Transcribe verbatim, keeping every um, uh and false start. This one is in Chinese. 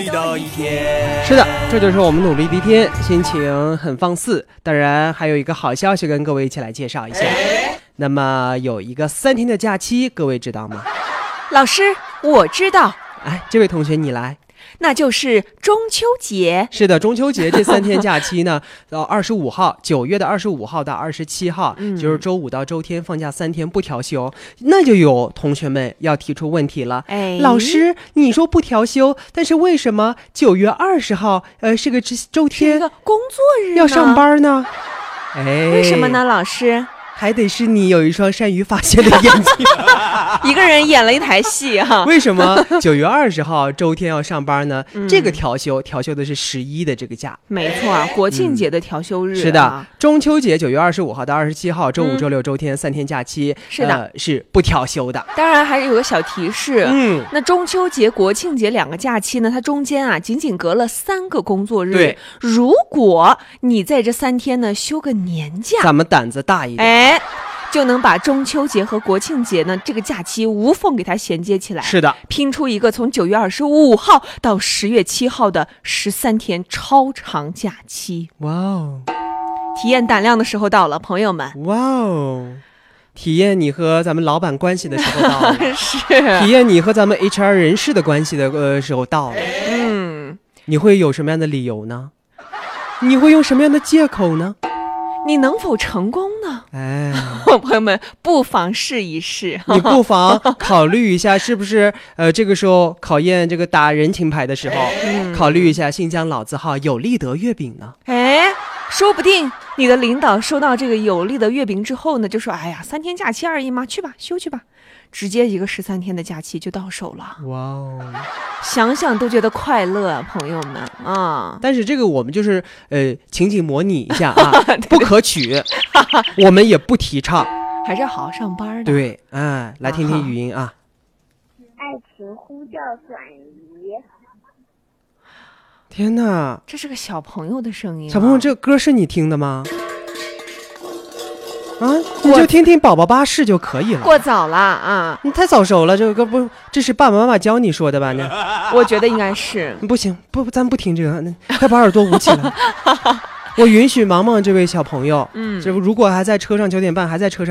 是的，这就是我们努力的一天，心情很放肆。当然还有一个好消息跟各位一起来介绍一下，那么有一个三天的假期，各位知道吗？ 老师，我知道。 哎，这位同学你来。 那就是中秋节。 是的，中秋节这三天假期呢，到二十五号，九月的二十五号到二十七号、嗯，就是周五到周天放假三天不调休。那就有同学们要提出问题了，哎，老师，你说不调休，但是为什么九月二十号，呃，是个周天， 是个工作日要上班呢？ 哎，为什么呢，老师？ 还得是你有一双善于发现的眼睛。 一个人演了一台戏哈。 为什么九月二十号周天要上班呢？嗯、这个调休调休的是十一的这个假。 没错，国庆节的调休日、啊嗯。 是的，中秋节九月二十五号到二十七号，周五、周六、周天三天假期。 是的、 呃，是不调休的。 当然还是有个小提示， 嗯， 那中秋节、国庆节两个假期呢，它中间啊仅仅隔了三个工作日。 对， 如果你在这三天呢休个年假， 咱们胆子大一点。 哎。就能把中秋节和国庆节呢这个假期无缝给它衔接起来。 是的， 拼出一个从九月二十五号到十月七号的十三天超长假期。 哇哦！ 体验胆量的时候到了，朋友们。 哇哦！体验你和咱们老板关系的时候到了。 是。 体验你和咱们 H R 人事的关系的呃时候到了。 嗯。 你会有什么样的理由呢？你会用什么样的借口呢？ 你能否成功呢？ 哎， 朋友们不妨试一试。 你不妨考虑一下，是不是呃这个时候考验这个打人情牌的时候，嗯、考虑一下新疆老字号有利德月饼呢？ 哎，说不定你的领导收到这个有利的月饼之后呢，就说：“哎呀，三天假期而已嘛，去吧，休去吧。”直接一个十三天的假期就到手了。 哇哦！ 想想都觉得快乐啊，朋友们啊！ 但是这个我们就是呃情景模拟一下啊，不可取，我们也不提倡， 还是要好好上班的。 对，哎，来听听语音啊。 爱情呼叫转移。 天哪， 这是个小朋友的声音、啊。 小朋友，这个歌是你听的吗？啊，你就听听宝宝巴士就可以了。 过早了啊！ 你太早熟了，这个歌不，这是爸爸妈妈教你说的吧？呢， 我觉得应该是。 不行，不，咱不听这个，快把耳朵捂起来。我允许芒芒这位小朋友，嗯，这如果还在车上九点半还在车上。